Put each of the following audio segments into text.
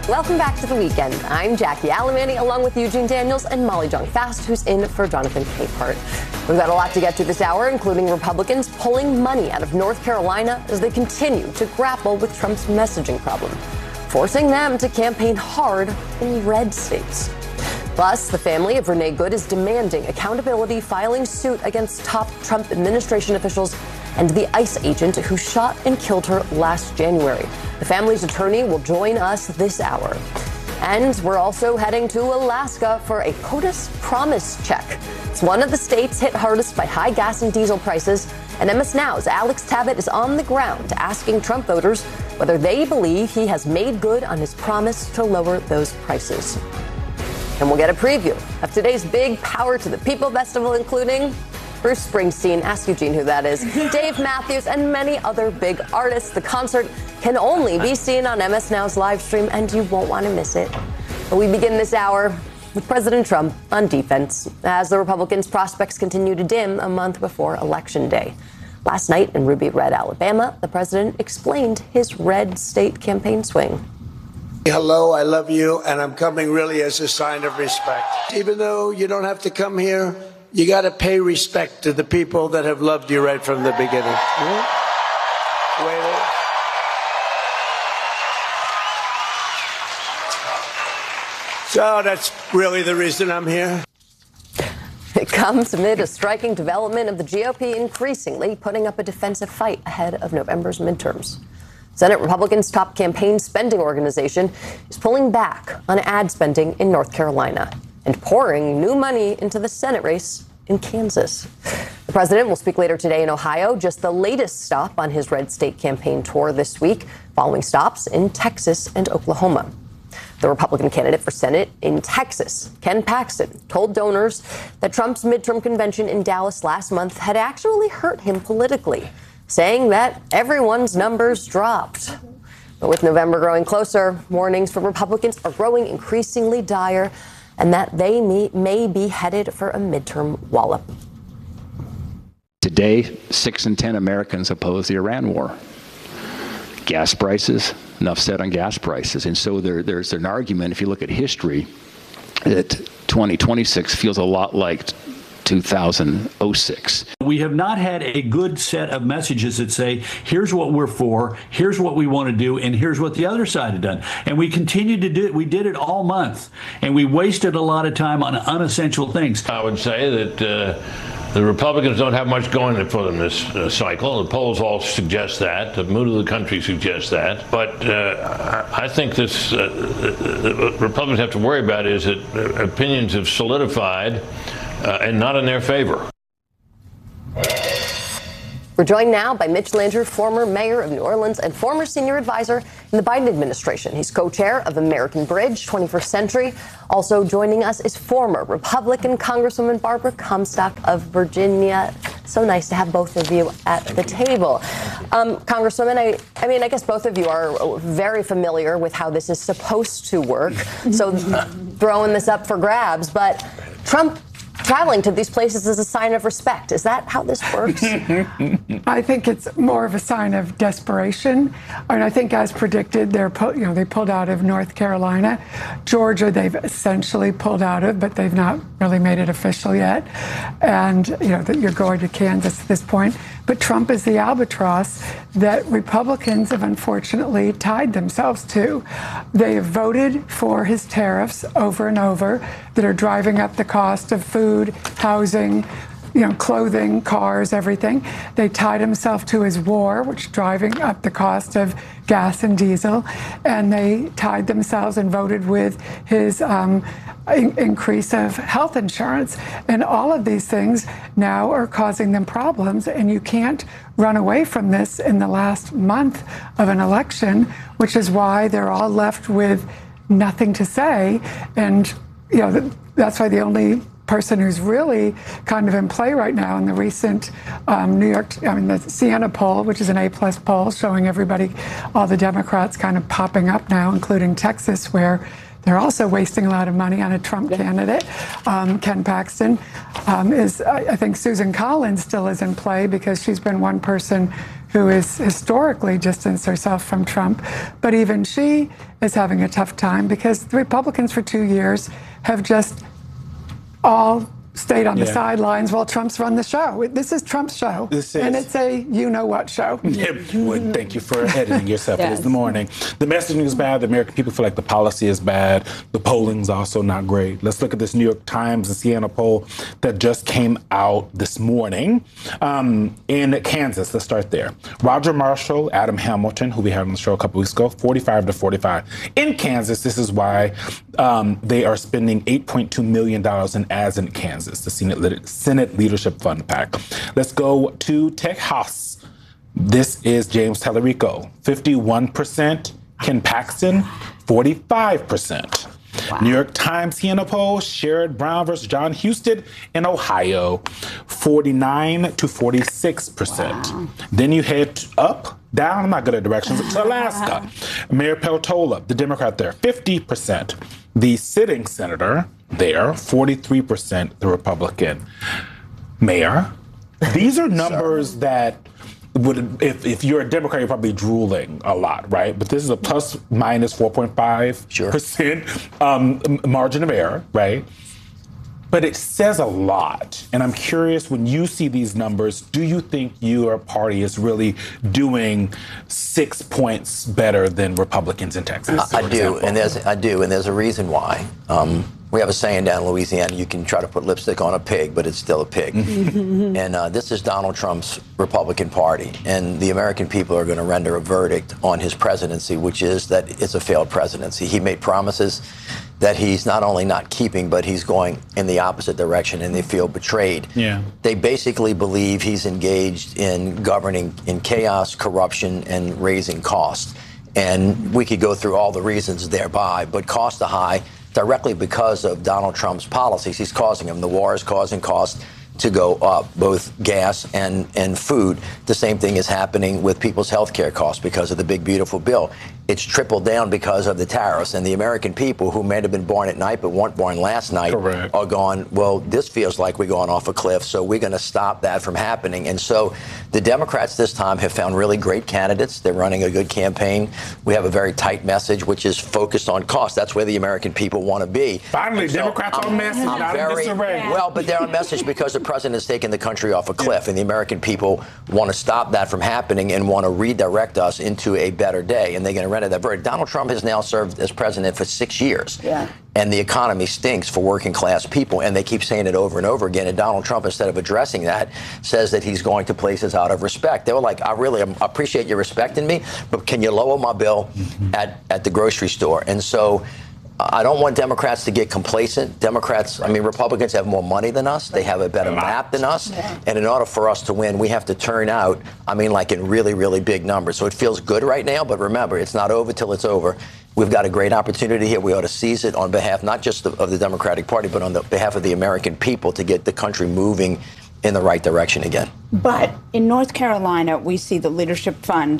Welcome back to The Weekend. I'm Jackie Alemany, along with Eugene Daniels and Molly Jong-Fast, who's in for Jonathan Capehart. We've got a lot to get to this hour, including Republicans pulling money out of North Carolina as they continue to grapple with Trump's messaging problem, forcing them to campaign hard in red states. Plus, the family of Renee Good is demanding accountability, filing suit against top Trump administration officials and the ICE agent who shot and killed her last January. The family's attorney will join us this hour. And we're also heading to Alaska for a POTUS Promise Check. It's one of the states hit hardest by high gas and diesel prices. And MS Now's Alex Tabbitt is on the ground asking Trump voters whether they believe he has made good on his promise to lower those prices. And we'll get a preview of today's big Power to the People festival, including Bruce Springsteen, ask Eugene who that is, Dave Matthews, and many other big artists. The concert can only be seen on MS Now's live stream, and you won't want to miss it. But we begin this hour with President Trump on defense, as the Republicans' prospects continue to dim a month before Election Day. Last night in Ruby Red, Alabama, the president explained his red state campaign swing. Hello, I love you, and I'm coming really as a sign of respect. Even though you don't have to come here, you got to pay respect to the people that have loved you right from the beginning. So that's really the reason I'm here. It comes amid a striking development of the GOP increasingly putting up a defensive fight ahead of November's midterms. Senate Republicans' top campaign spending organization is pulling back on ad spending in North Carolina and pouring new money into the Senate race in Kansas. The president will speak later today in Ohio, just the latest stop on his red state campaign tour this week, following stops in Texas and Oklahoma. The Republican candidate for Senate in Texas, Ken Paxton, told donors that Trump's midterm convention in Dallas last month had actually hurt him politically, saying that everyone's numbers dropped. But with November growing closer, warnings for Republicans are growing increasingly dire, and that they may be headed for a midterm wallop. Today, 6 in 10 Americans oppose the Iran war. Gas prices, enough said on gas prices. And so there's an argument, if you look at history, that 2026 feels a lot like 2006. We have not had a good set of messages that say, here's what we're for, here's what we want to do, and here's what the other side had done. And we continue to do it. We did it all month, and we wasted a lot of time on unessential things. I would say that the Republicans don't have much going for them this cycle. The polls all suggest that. The mood of the country suggests that. But I think this what Republicans have to worry about is that opinions have solidified and not in their favor. We're joined now by Mitch Landrieu, former mayor of New Orleans and former senior advisor in the Biden administration. He's co-chair of American Bridge 21st Century. Also joining us is former Republican Congresswoman Barbara Comstock of Virginia. So nice to have both of you at the table. Congresswoman, I guess both of you are very familiar with how this is supposed to work. So throwing this up for grabs, but Trump traveling to these places is a sign of respect. Is that how this works? I think it's more of a sign of desperation. And I think, as predicted, they pulled out of North Carolina. Georgia, they've essentially pulled out of, but they've not really made it official yet. And, that you're going to Kansas at this point. But Trump is the albatross that Republicans have unfortunately tied themselves to. They have voted for his tariffs over and over that are driving up the cost of food, housing, clothing, cars, everything. They tied himself to his war, which is driving up the cost of gas and diesel. And they tied themselves and voted with his increase of health insurance. And all of these things now are causing them problems. And you can't run away from this in the last month of an election, which is why they're all left with nothing to say. And, that's why the only person who's really kind of in play right now in the recent the Siena poll, which is an A+ poll showing everybody, all the Democrats kind of popping up now, including Texas, where they're also wasting a lot of money on a Trump candidate. Ken Paxton I think Susan Collins still is in play because she's been one person who is historically distanced herself from Trump. But even she is having a tough time because the Republicans for 2 years have just all stayed on the sidelines while Trump's run the show. This is Trump's show. And it's a you-know-what show. Well, thank you for editing yourself. It is the morning. The messaging is bad. The American people feel like the policy is bad. The polling's also not great. Let's look at this New York Times and Siena poll that just came out this morning in Kansas. Let's start there. Roger Marshall, Adam Hamilton, who we had on the show a couple weeks ago, 45 to 45. In Kansas, this is why they are spending $8.2 million in ads in Kansas. The Senate Leadership Fund PAC. Let's go to Texas. This is James Tallarico, 51%. Ken Paxton, 45%. Wow. New York Times Siena poll, Sherrod Brown versus John Husted in Ohio, 49 to 46%. Wow. Then you head up, down, I'm not good at directions, to Alaska. Mayor Peltola, the Democrat there, 50%. The sitting senator there, 43%, the Republican. Mayor, these are numbers that would, if you're a Democrat, you're probably drooling a lot, right? But this is a plus minus 4.5% margin of error, right? But it says a lot. And I'm curious, when you see these numbers, do you think your party is really doing 6 points better than Republicans in Texas? I do, and there's a reason why. We have a saying down in Louisiana, you can try to put lipstick on a pig, but it's still a pig. And this is Donald Trump's Republican Party. And the American people are going to render a verdict on his presidency, which is that it's a failed presidency. He made promises that he's not only not keeping, but he's going in the opposite direction, and they feel betrayed. Yeah. They basically believe he's engaged in governing in chaos, corruption, and raising costs. And we could go through all the reasons thereby, but costs are high directly because of Donald Trump's policies. He's causing them. The war is causing costs to go up, both gas and food. The same thing is happening with people's health care costs because of the big, beautiful bill. It's tripled down because of the tariffs. And the American people who may have been born at night but weren't born last night are going, well, this feels like we're going off a cliff, so we're going to stop that from happening. And so the Democrats this time have found really great candidates. They're running a good campaign. We have a very tight message, which is focused on cost. That's where the American people want to be. Finally, so Democrats on message, not in disarray. Well, but they're on message because the president has taken the country off a cliff, and the American people want to stop that from happening and want to redirect us into a better day. And they're going to render that verdict. Donald Trump has now served as president for 6 years. Yeah. And the economy stinks for working class people. And they keep saying it over and over again. And Donald Trump, instead of addressing that, says that he's going to places out of respect. They were like, I really appreciate you respecting me, but can you lower my bill at the grocery store? And so I don't want Democrats to get complacent. Republicans have more money than us. They have a better map than us. Yeah. And in order for us to win, we have to turn out, like in really, really big numbers. So it feels good right now. But remember, it's not over till it's over. We've got a great opportunity here. We ought to seize it on behalf not just of the Democratic Party, but on the behalf of the American people to get the country moving in the right direction again. But in North Carolina, we see the Leadership Fund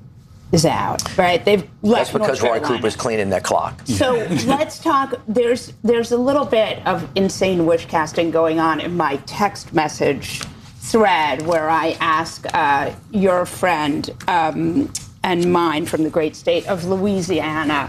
is out, right? They've left. That's because Roy Cooper's cleaning their clock. So let's talk. There's a little bit of insane wish casting going on in my text message thread where I ask your friend and mine from the great state of Louisiana,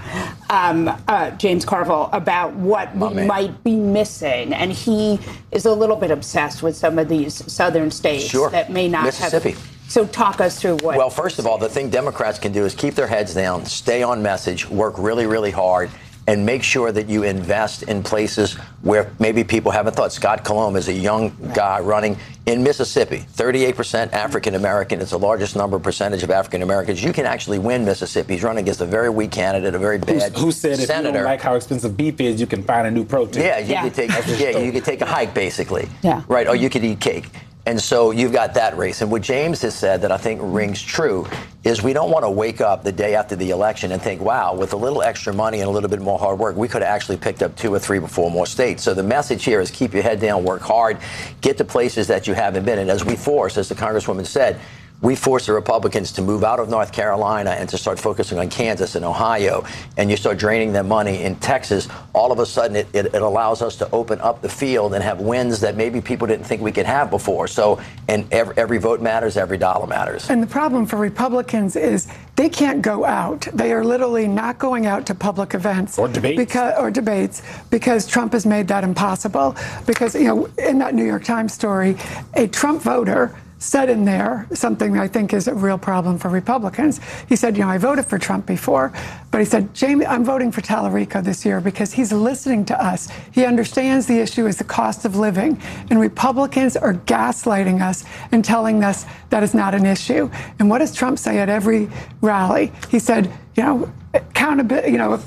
James Carville, about what we might be missing. And he is a little bit obsessed with some of these southern states that may not Mississippi. So talk us through what. Well, first of all, the thing Democrats can do is keep their heads down, stay on message, work really, really hard, and make sure that you invest in places where maybe people haven't thought. Scott Colomb is a young guy running in Mississippi, 38% African American. It's the largest percentage of African Americans. You can actually win Mississippi. He's running against a very weak candidate, a very bad who said senator. If you don't like how expensive beef is, you can find a new protein. Yeah, you could take a hike, basically. Yeah. Right, or you could eat cake. And so you've got that race. And what James has said that I think rings true is we don't want to wake up the day after the election and think, wow, with a little extra money and a little bit more hard work, we could have actually picked up 2 or 3 or 4 more states. So the message here is keep your head down, work hard, get to places that you haven't been. And as we force, as the Congresswoman said, we force the Republicans to move out of North Carolina and to start focusing on Kansas and Ohio, and you start draining their money in Texas, all of a sudden it allows us to open up the field and have wins that maybe people didn't think we could have before. So, and every vote matters, every dollar matters. And the problem for Republicans is they can't go out. They are literally not going out to public events or debates because Trump has made that impossible. Because, you know, in that New York Times story, a Trump voter said in there something I think is a real problem for Republicans. He said, you know, I voted for Trump before, but he said, Jamie, I'm voting for Tallarico this year because he's listening to us. He understands the issue is the cost of living, and Republicans are gaslighting us and telling us that is not an issue. And what does Trump say at every rally? He said, you know, accountability, you know,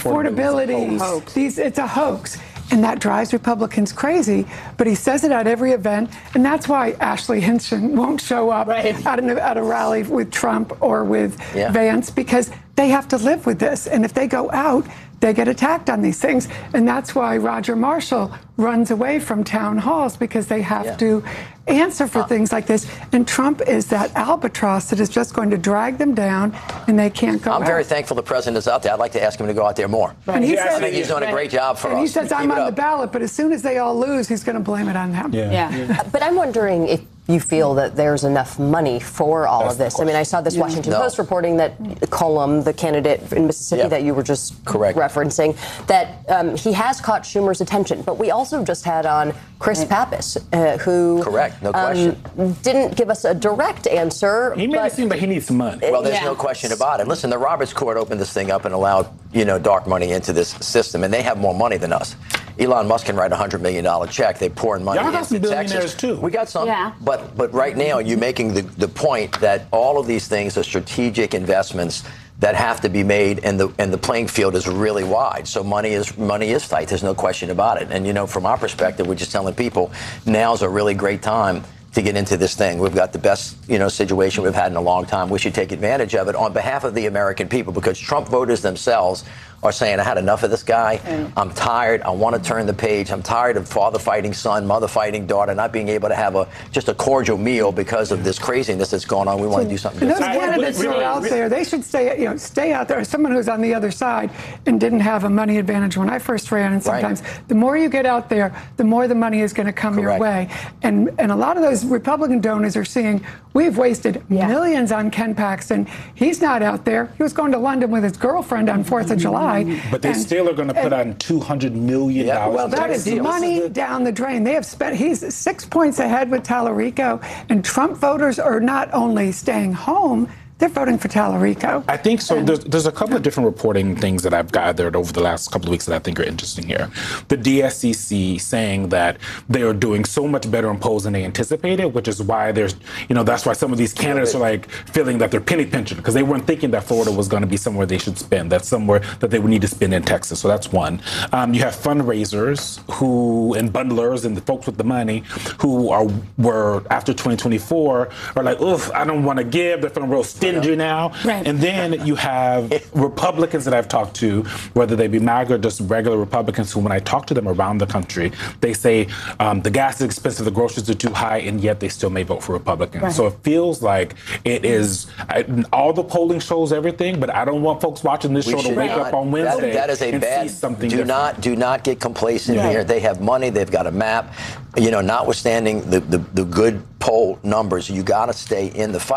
affordability, it's a hoax. And that drives Republicans crazy. But he says it at every event. And that's why Ashley Hinson won't show up at a rally with Trump or with Vance, because they have to live with this. And if they go out, they get attacked on these things. And that's why Roger Marshall runs away from town halls, because they have to answer for things like this. And Trump is that albatross that is just going to drag them down, and they can't go out. I'm very thankful the president is out there. I'd like to ask him to go out there more. And he says, I think he's doing a great job for us. And he says, I'm on the ballot, but as soon as they all lose, he's going to blame it on them. But I'm wondering if you feel that there's enough money for all of this. I mean, I saw this Washington Post reporting that Cullum, the candidate in Mississippi that you were just referencing, that he has caught Schumer's attention. But we also just had on Chris Pappas, who no question, didn't give us a direct answer. He made it seem like he needs some money. Well, there's no question about it. Listen, the Roberts Court opened this thing up and allowed, you know, dark money into this system, and they have more money than us. Elon Musk can write a $100 million check. They pour in money into Texas. Too. We got some. But right now, you're making the point that all of these things are strategic investments that have to be made, and the playing field is really wide. So money is tight. There's no question about it. And, you know, from our perspective, we're just telling people now's a really great time to get into this thing. We've got the best, you know, situation we've had in a long time. We should take advantage of it on behalf of the American people, because Trump voters themselves are saying, I had enough of this guy. I'm tired. I want to turn the page. I'm tired of father fighting son, mother fighting daughter, not being able to have just a cordial meal because of this craziness that's going on. We want to do something different. different. Those candidates who are out there, they should stay out there. As someone who's on the other side and didn't have a money advantage when I first ran, and sometimes the more you get out there, the more the money is going to come your way. And a lot of those Republican donors are seeing, we've wasted millions on Ken Paxton. He's not out there. He was going to London with his girlfriend on 4th of July. But they still are going to put on $200 million. Well, that is money down the drain. They have spent, he's 6 points ahead with Tallarico, and Trump voters are not only staying home, they're voting for Tallarico. I think so. There's a couple of different reporting things that I've gathered over the last couple of weeks that I think are interesting here. The DSCC saying that they are doing so much better in polls than they anticipated, which is why there's, you know, that's why some of these candidates are like feeling that they're penny pinching, because they weren't thinking that Florida was going to be somewhere they should spend. That's somewhere that they would need to spend in Texas. So that's one. You have fundraisers and bundlers and the folks with the money who were after 2024 are like, oof, I don't want to give. They're feeling real stingy now. And then you have Republicans that I've talked to, whether they be MAGA or just regular Republicans, who when I talk to them around the country, they say the gas is expensive, the groceries are too high, and yet they still may vote for Republicans. So it feels like it is, all the polling shows everything, but I don't want folks watching this show to wake up on Wednesday that is a and bad, see something do not get complacent here. They have money, they've got a map. You know, notwithstanding the good poll numbers, you got to stay in the fight.